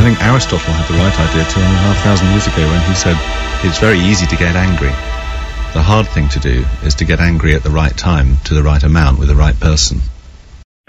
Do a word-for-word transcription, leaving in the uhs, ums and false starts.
think Aristotle had the right idea two and a half thousand years ago when he said it's very easy to get angry. The hard thing to do is to get angry at the right time, to the right amount, with the right person.